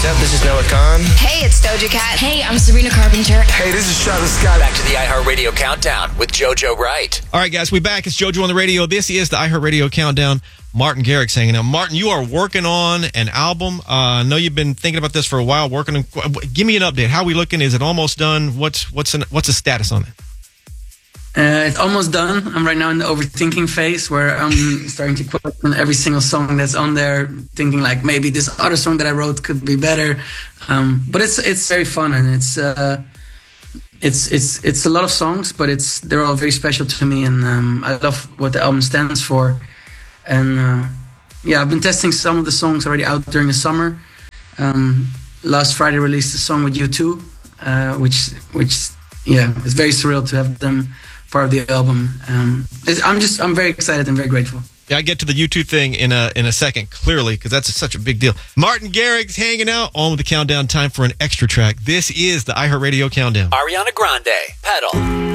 What's up? This is Noah Khan. Hey, it's Doja Cat. Hey, I'm Sabrina Carpenter. Hey, this is Travis Scott. Back to the iHeartRadio Countdown with JoJo Wright. All right, guys, we back. It's JoJo on the radio. This is the iHeartRadio Countdown. Martin Garrix hanging out. Martin, you are working on an album. I know you've been thinking about this for a while. Working on. Give me an update. How are we looking? Is it almost done? What's the status on it? It's almost done. I'm right now in the overthinking phase where I'm starting to question every single song that's on there, thinking like maybe this other song that I wrote could be better. But it's very fun, and it's a lot of songs, but they're all very special to me, and I love what the album stands for. And I've been testing some of the songs already out during the summer. Last Friday released a song with U2, which it's very surreal to have them part of the album. I'm very excited and very grateful. Yeah, I get to the U2 thing in a second, clearly, because that's such a big deal. Martin Garrix hanging out on with the countdown. Time for an extra track. This is the iHeartRadio Countdown. Ariana Grande, Pedal.